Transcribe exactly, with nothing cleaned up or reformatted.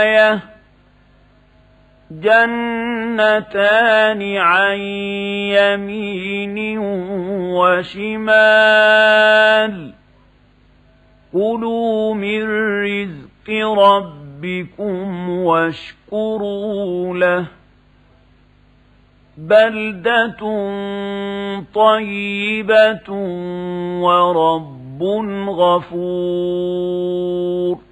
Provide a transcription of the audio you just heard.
جنتان عن يمين وشمال كلوا من رزق ربكم واشكروا له بلدة طيبة ورب غفور.